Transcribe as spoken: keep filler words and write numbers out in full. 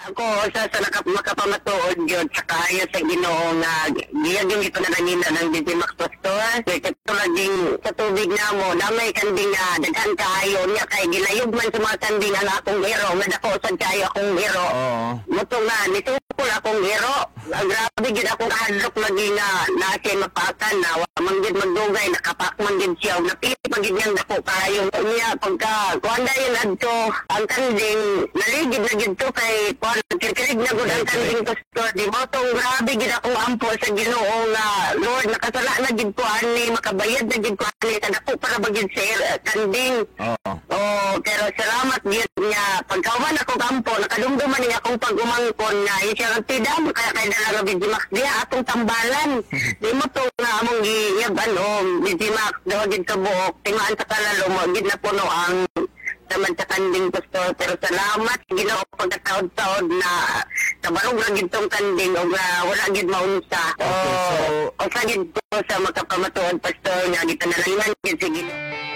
Ako sa sa nakap makapamatuod yun sa kayo sa Ginoo nga diyan yung ito na nangina ng Digimax Pastor. Kaya ito laging sa tubig na mo damay kanding nga daghan kayo niya kay gilayog man sa mga kanding ang akong hero nga dako sad kayo akong hero. Oo. Muto nga nitukol akong hero. Grabe gid akong kahadlok lagi nga nasi mapakan na wa man gid magdugay nakapak man gid siya napili pag gid niyang dako kayo niya pagka kuanda yun adto ang kanding naligid na gid to kay kuan kirkirig na gud ang kanding pastor di mo tong grabe gid akong ampo sa Ginoo nga Lord nakasala na gid ko ani makabayad na gid ko ani sa dako para bagid sa kanding. Oo. Oh, pero salamat gid niya pagkauban ako kampo nakadumduman niya akong pag-umangkon nga siya ang tidam kaya kay dala Digimax diha atong tambalan. Di mo to nga among giyab ano Digimax daw gid ka buok tingaan sa kalalo mo gid na puno ang naman sa kanding pastor pero salamat Ginoo pagkataod-taod na kabarog ra gid tong kanding og uh, wala gid maunsa. So, Okay, so o sa gid ko sa makapamatuod pastor nga gitanalangan gid sa Ginoo.